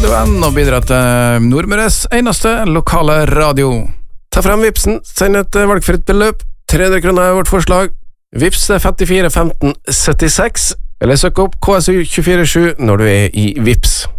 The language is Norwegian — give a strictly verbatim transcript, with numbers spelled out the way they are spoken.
radiovenn og bidra til Nordmøres eneste lokale radio. Ta frem Vipsen, send et valgfritt beløp. tre hundre kroner er vårt forslag. Vips femtifire femten syttiseks, eller søk opp K S U to fire sju når du er i Vips.